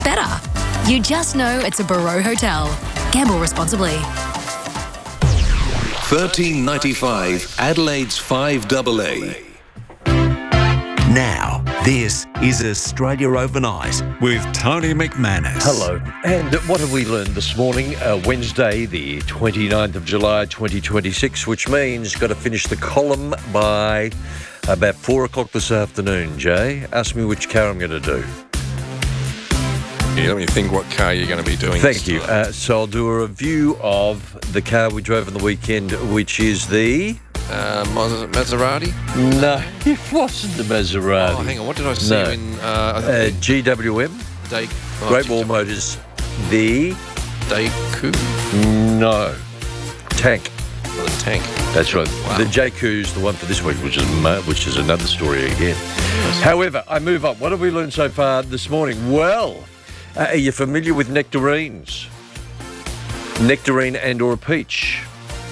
better. You just know it's a Barreau Hotel. Gamble responsibly. 1395 Adelaide's 5AA. Now, this is Australia Overnight with Tony McManus. Hello. And what have we learned this morning? Wednesday, the 29th of July, 2026, which means got to finish the column by about 4 o'clock this afternoon, Jay. Ask me which car I'm going to do. Yeah, let me think what car you're going to be doing. Thank you. So I'll do a review of the car we drove on the weekend, which is the... Maserati? No, it wasn't the Maserati. Oh, hang on. What did I see in... GWM? Great Wall Motors. The... Daewoo? No. Tank. Oh, the Tank. That's right. Wow. The JQ's the one for this week, which is another story again. Yes. However, I move on. What have we learned so far this morning? Well, are you familiar with nectarines? Nectarine and or a peach.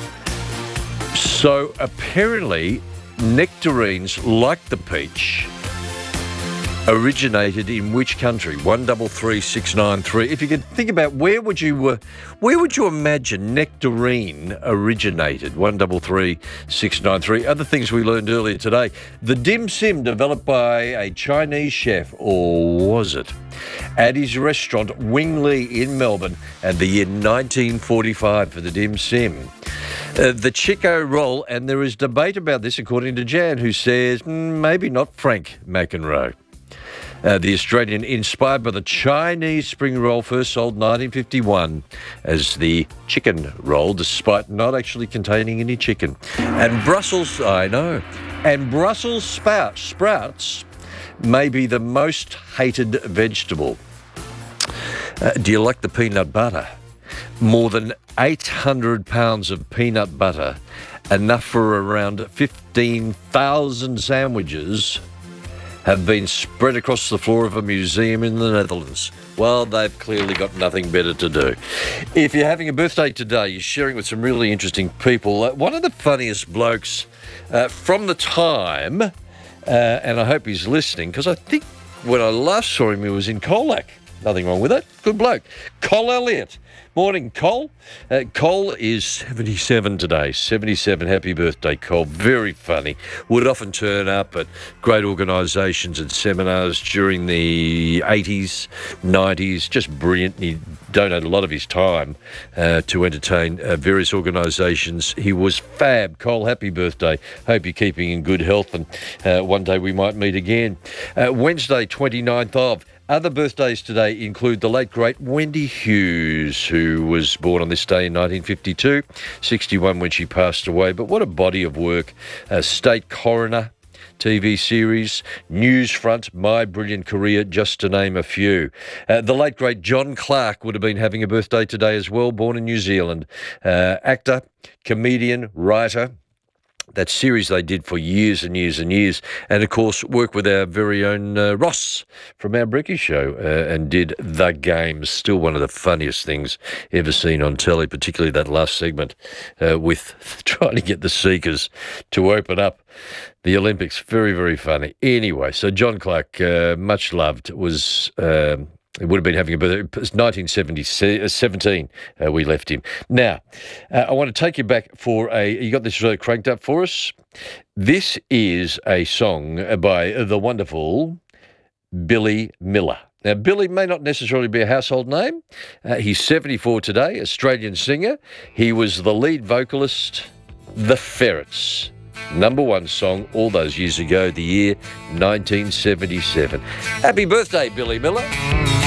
So apparently, nectarines, like the peach, originated in which country? 133693. If you could think about where would you imagine nectarine originated? 133693. Other things we learned earlier today. The dim sim developed by a Chinese chef, or was it? At his restaurant Wingli in Melbourne, and the year 1945 for the dim sim. The Chico roll, and there is debate about this according to Jan, who says maybe not Frank McEnroe. The Australian, inspired by the Chinese spring roll, first sold 1951 as the chicken roll, despite not actually containing any chicken. And Brussels sprouts may be the most hated vegetable. Do you like the peanut butter? More than 800 pounds of peanut butter, enough for around 15,000 sandwiches, have been spread across the floor of a museum in the Netherlands. Well, they've clearly got nothing better to do. If you're having a birthday today, you're sharing with some really interesting people. One of the funniest blokes from the time, and I hope he's listening, because I think when I last saw him, he was in Colac. Nothing wrong with it. Good bloke. Col Elliott. Morning, Col. Col is 77 today. 77. Happy birthday, Col. Very funny. Would often turn up at great organisations and seminars during the 80s, 90s. Just brilliant. He donated a lot of his time to entertain various organisations. He was fab. Col, happy birthday. Hope you're keeping in good health, and one day we might meet again. Wednesday, 29th of... Other birthdays today include the late, great Wendy Hughes, who was born on this day in 1952, 61 when she passed away. But what a body of work. State Coroner TV series, Newsfront, My Brilliant Career, just to name a few. The late, great John Clark would have been having a birthday today as well, born in New Zealand. Actor, comedian, writer. That series they did for years and years and years. And, of course, worked with our very own Ross from our Brekkie show and did The Games. Still one of the funniest things ever seen on telly, particularly that last segment with trying to get the Seekers to open up the Olympics. Very, very funny. Anyway, so John Clark, much loved, was... It would have been having a birthday. It was 1917 we left him. Now, I want to take you back for you got this really cranked up for us? This is a song by the wonderful Billy Miller. Now, Billy may not necessarily be a household name. He's 74 today, Australian singer. He was the lead vocalist, The Ferrets. Number one song all those years ago, the year 1977. Happy birthday, Billy Miller.